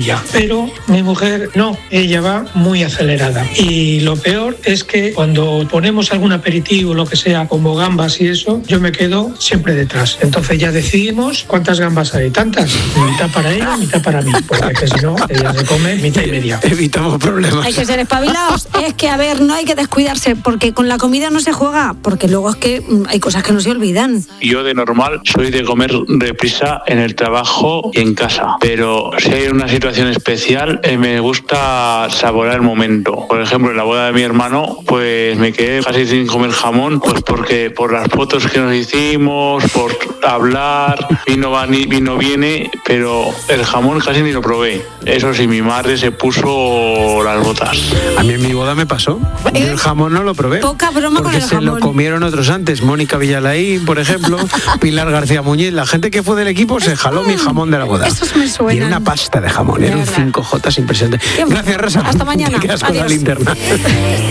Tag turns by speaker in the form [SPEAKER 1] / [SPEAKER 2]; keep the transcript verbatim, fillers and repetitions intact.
[SPEAKER 1] Ya. Pero mi mujer no, ella va muy acelerada. Y lo peor es que cuando ponemos algún aperitivo, lo que sea, como gambas y eso, yo me quedo siempre detrás. Entonces ya decidimos cuántas gambas hay. Tantas, mitad para ella, mitad para mí. Porque si no, ella se come mitad y media.
[SPEAKER 2] Evitamos problemas.
[SPEAKER 3] Hay que ser espabilados. Es que, a ver, no hay que descuidarse, porque con la comida no se juega, porque luego es que hay cosas que no se olvidan.
[SPEAKER 4] Yo de normal soy de comer deprisa en el trabajo y en casa, pero si hay una situación especial eh, me gusta saborear el momento. Por ejemplo, en la boda de mi hermano, pues me quedé casi sin comer jamón, pues porque por las fotos que nos hicimos, por hablar, vino, va, vino viene, pero el jamón casi ni lo probé. Eso sí, mi madre se puso las botas.
[SPEAKER 2] A mí en mi boda me pasó. Yo el jamón no lo probé.
[SPEAKER 3] Poca broma con el
[SPEAKER 2] porque se
[SPEAKER 3] jamón.
[SPEAKER 2] lo comieron otros antes. Mónica Villalaín, por ejemplo, Pilar García Muñiz. La gente que fue del equipo se jaló mi jamón de la boda.
[SPEAKER 3] Esos me suenan.
[SPEAKER 2] Y era una pasta de jamón.
[SPEAKER 3] De
[SPEAKER 2] Era un
[SPEAKER 3] verdad.
[SPEAKER 2] cinco jotas impresionante. Gracias, Rosa.
[SPEAKER 3] Hasta mañana.
[SPEAKER 2] Te quedas con la
[SPEAKER 3] Adiós.
[SPEAKER 2] linterna.